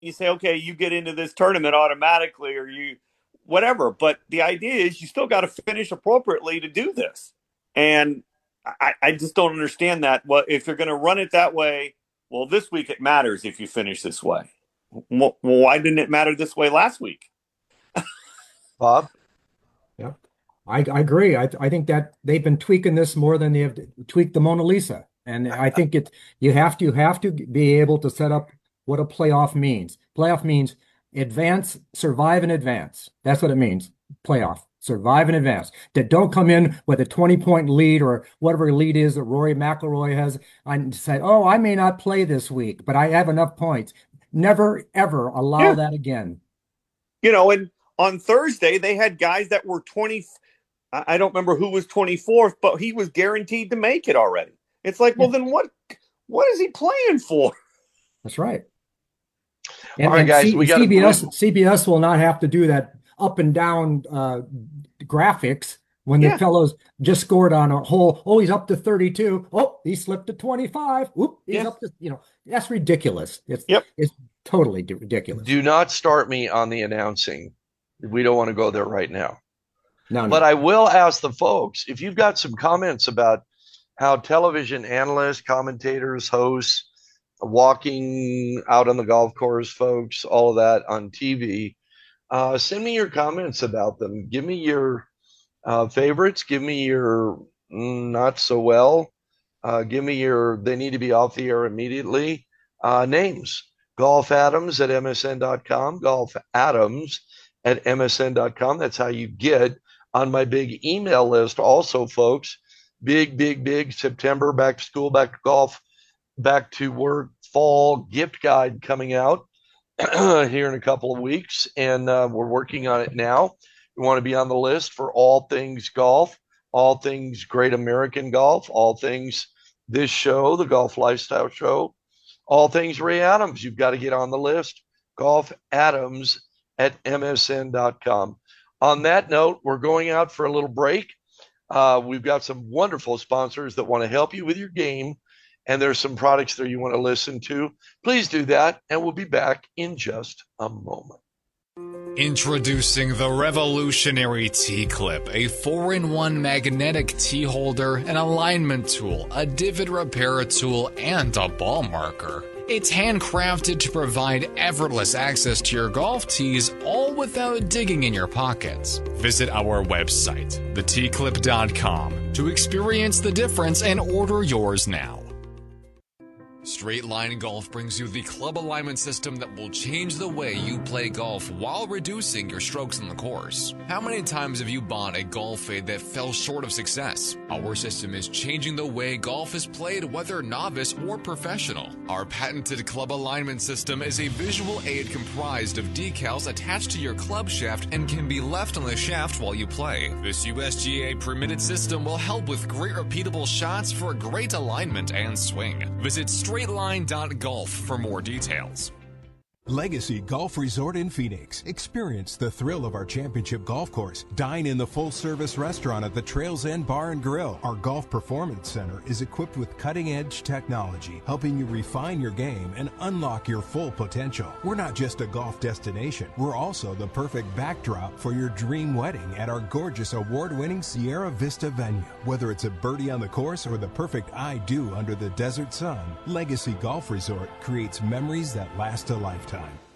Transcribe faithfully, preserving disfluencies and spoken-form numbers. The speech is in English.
you say, okay, you get into this tournament automatically, or you whatever. But the idea is you still got to finish appropriately to do this. And I, I just don't understand that. Well, if you're going to run it that way, well, this week it matters if you finish this way. Well, why didn't it matter this way last week? Bob? Yeah, I, I agree. I, I think that they've been tweaking this more than they have tweaked the Mona Lisa. And I think it you have to you have to be able to set up what a playoff means. Playoff means advance, survive and advance. That's what it means. Playoff, survive and advance. That don't come in with a twenty point lead or whatever lead is that Rory McIlroy has and say, oh, I may not play this week, but I have enough points. Never, ever allow Yeah. that again. You know, and on Thursday, they had guys that were twenty. I don't remember who was twenty-fourth, but he was guaranteed to make it already. It's like, well, then what what is he playing for? That's right. And, All right, and guys, C- we gotta CBS move. C B S will not have to do that up and down uh, graphics when Yeah. the fellows just scored on a hole. Oh, he's up to thirty-two. Oh, he slipped to twenty-five. Whoop, he's Yeah. up to, you know, that's ridiculous. It's Yep. it's totally d- ridiculous. Do not start me on the announcing. We don't want to go there right now. No, no. But I will ask the folks, if you've got some comments about how television analysts, commentators, hosts, walking out on the golf course, folks, all of that on T V, uh, send me your comments about them. Give me your uh, favorites. Give me your mm, not so well. Uh, give me your, they need to be off the air immediately. Uh, names. Golf Adams at M S N dot com. Golf Adams at M S N dot com. That's how you get on my big email list. Also, folks, big, big, big September back to school, back to golf, back to work fall gift guide coming out here in a couple of weeks. And uh, we're working on it now. We want to be on the list for all things golf, all things great American golf, all things this show, the Golf Lifestyle Show, all things Ray Adams. You've got to get on the list. Golf Adams at M S N dot com. On that note, we're going out for a little break. Uh, we've got some wonderful sponsors that want to help you with your game, and there's some products there you want to listen to. Please do that, and we'll be back in just a moment. Introducing the revolutionary T-Clip, a four in one magnetic T-holder, an alignment tool, a divot repair tool, and a ball marker. It's handcrafted to provide effortless access to your golf tees, all without digging in your pockets. Visit our website, the t clip dot com, to experience the difference and order yours now. Straight Line Golf brings you the club alignment system that will change the way you play golf while reducing your strokes on the course. How many times have you bought a golf fade that fell short of success? Our system is changing the way golf is played, whether novice or professional. Our patented club alignment system is a visual aid comprised of decals attached to your club shaft and can be left on the shaft while you play. This U S G A permitted system will help with great repeatable shots for great alignment and swing. Visit straight line dot golf for more details. Legacy Golf Resort in Phoenix. Experience the thrill of our championship golf course. Dine in the full-service restaurant at the Trails End Bar and Grill. Our Golf Performance Center is equipped with cutting-edge technology, helping you refine your game and unlock your full potential. We're not just a golf destination. We're also the perfect backdrop for your dream wedding at our gorgeous award-winning Sierra Vista venue. Whether it's a birdie on the course or the perfect I do under the desert sun, Legacy Golf Resort creates memories that last a lifetime.